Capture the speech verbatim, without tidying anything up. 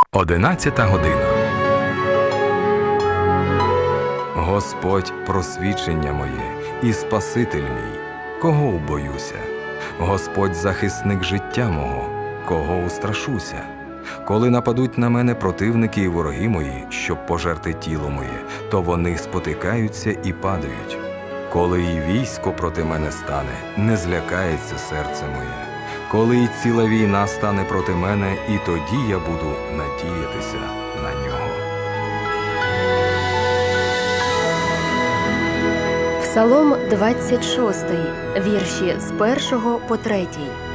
Одинадцята година. Господь – просвічення моє і Спаситель мій, кого убоюся? Господь – захисник життя мого, кого устрашуся? Коли нападуть на мене противники і вороги мої, щоб пожерти тіло моє, то вони спотикаються і падають. Коли і військо проти мене стане, не злякається серце моє. Коли і ціла війна стане проти мене, і тоді я буду надіятися на нього. Псалом двадцять шостий, вірші з першого по третій.